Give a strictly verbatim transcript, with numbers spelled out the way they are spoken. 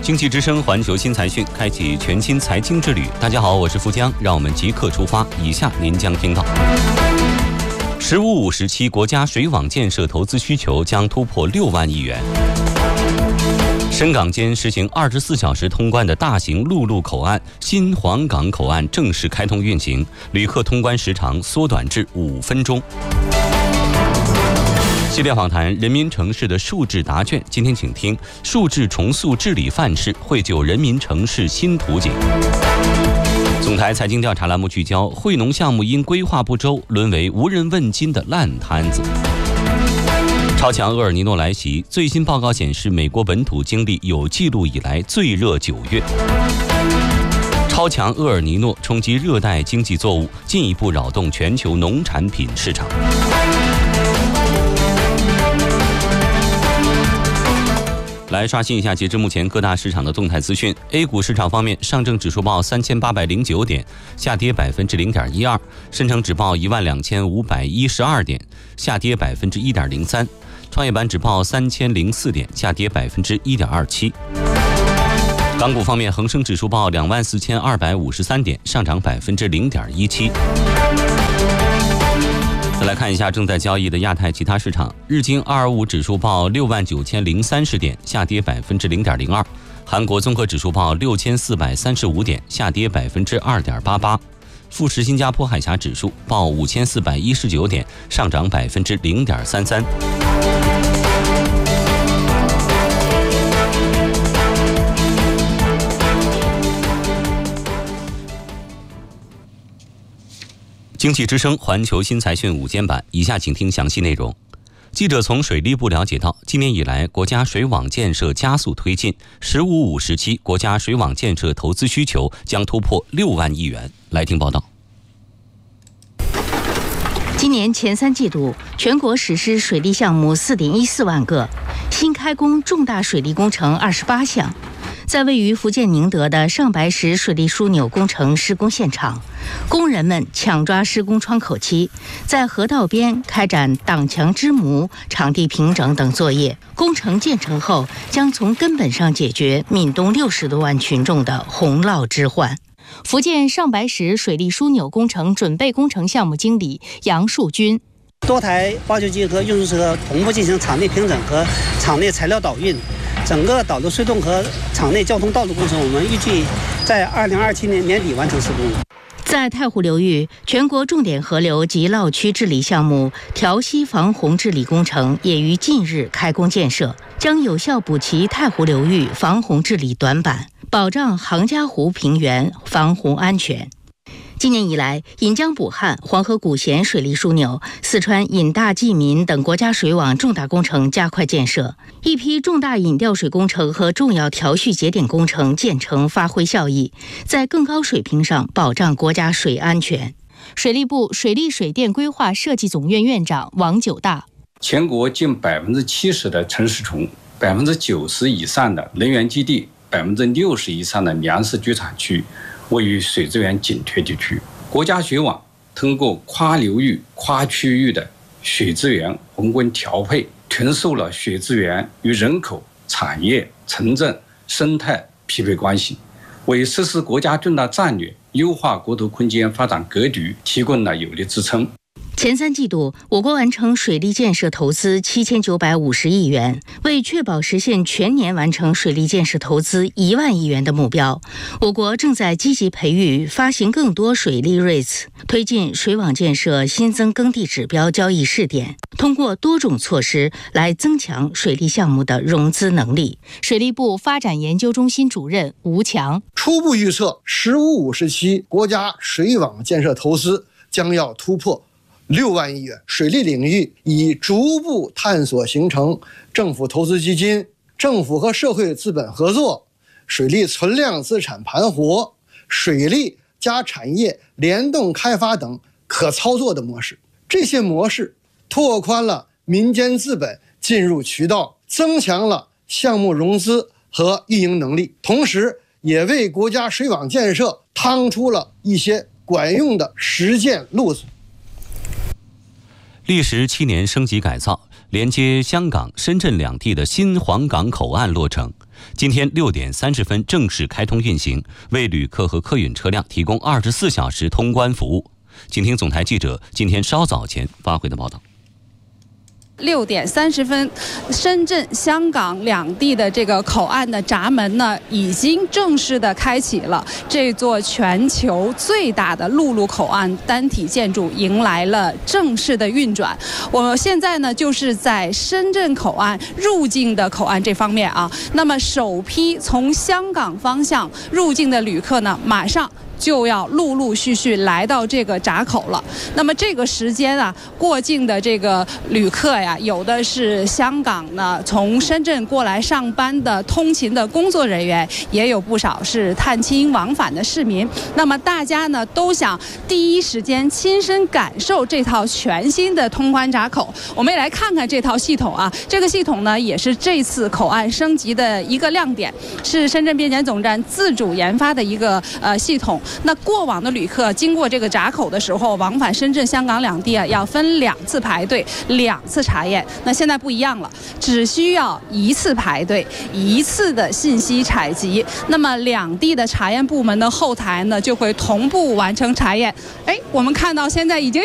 经济之声环球新财讯，开启全新财经之旅。大家好，我是富江，让我们即刻出发。以下您将听到：十五五时期国家水网建设投资需求将突破六万亿元。深港间实行二十四小时通关的大型陆路口岸新皇岗口岸正式开通运行，旅客通关时长缩短至五分钟。系列访谈人民城市的数字答卷，今天请听数字重塑治理范式，绘就人民城市新图景。总台财经调查栏目聚焦惠农项目因规划不周沦为无人问津的烂摊子。超强厄尔尼诺来袭，最新报告显示美国本土经历有记录以来最热九月。超强厄尔尼诺冲击热带经济作物，进一步扰动全球农产品市场。来刷新一下截至目前各大市场的动态资讯。A 股市场方面，上证指数报三千八百零九点，下跌百分之零点一二；深成指报一万两千五百一十二点，下跌百分之一点零三；创业板指报三千零四点，下跌百分之一点二七。港股方面，恒生指数报两万四千二百五十三点，上涨百分之零点一七。再来看一下正在交易的亚太其他市场，日经二二五指数报六万九千零三十点，下跌百分之零点零二；韩国综合指数报六千四百三十五点，下跌百分之二点八八；富时新加坡海峡指数报五千四百一十九点，上涨百分之零点三三。经济之声环球新财讯午间版，以下请听详细内容。记者从水利部了解到，今年以来国家水网建设加速推进，十五五时期国家水网建设投资需求将突破六万亿元。来听报道。 今年前三季度，全国实施水利项目四点一四万个，新开工重大水利工程二十八项。在位于福建宁德的上白石水利枢纽工程施工现场，工人们抢抓施工窗口期，在河道边开展挡墙支模、场地平整等作业。工程建成后，将从根本上解决闽东六十多万群众的洪涝之患。福建上白石水利枢纽工程准备工程项目经理杨树军： 多台挖掘机和运输车同步进行场地平整和场内材料导运。整个导流隧洞和场内交通道路工程，我们预计在二零二七年年底完成施工。 在太湖流域，全国重点河流及涝区治理项目调溪防洪治理工程也于近日开工建设，将有效补齐太湖流域防洪治理短板，保障杭嘉湖平原防洪安全。今年以来，引江补汉、黄河古咸水利枢纽、四川引大济民等国家水网重大工程加快建设，一批重大引调水工程和重要调蓄节点工程建成发挥效益，在更高水平上保障国家水安全。水利部水利水电规划设计总院院长王九大： 全国近百分之七十的城市群，百分之九十以上的能源基地，百分之六十以上的粮食居产区位于水资源紧缺地区。国家水网通过跨流域、跨区域的水资源宏观调配，重塑了水资源与人口、产业、城镇、生态匹配关系，为实施国家重大战略、优化国土空间发展格局提供了有力支撑。 前三季度，我国完成水利建设投资七千九百五十亿元，为确保实现全年完成水利建设投资一万亿元的目标，我国正在积极培育、发行更多水利 R E I T S， 推进水网建设新增耕地指标交易试点，通过多种措施来增强水利项目的融资能力。水利部发展研究中心主任吴强： 初步预测，十五五时期国家水网建设投资将要突破六万亿元，水利领域已逐步探索形成政府投资基金、政府和社会资本合作、水利存量资产盘活、水利加产业联动开发等可操作的模式。这些模式拓宽了民间资本进入渠道，增强了项目融资和运营能力，同时也为国家水网建设趟出了一些管用的实践路子。 历时七年升级改造，连接香港、深圳两地的新皇岗口岸落成。 今天六点三十分正式开通运行，为旅客和客运车辆提供二十四小时通关服务。请听总台记者今天稍早前发回的报道。 六点三十分，深圳、香港两地的这个口岸的闸门呢，已经正式的开启了。这座全球最大的陆路口岸单体建筑迎来了正式的运转。我们现在呢，就是在深圳口岸入境的口岸这方面啊。那么首批从香港方向入境的旅客呢，马上就要陆陆续续来到这个闸口了。那么这个时间啊，过境的这个旅客呀，有的是香港呢从深圳过来上班的通勤的工作人员，也有不少是探亲往返的市民。那么大家呢都想第一时间亲身感受这套全新的通关闸口。我们也来看看这套系统啊，这个系统呢也是这次口岸升级的一个亮点，是深圳边检总站自主研发的一个呃系统。那过往的旅客经过这个闸口的时候，往返深圳、香港两地啊，要分两次排队，两次查验。那现在不一样了，只需要一次排队，一次的信息采集。那么两地的查验部门的后台呢，就会同步完成查验。哎，我们看到现在已经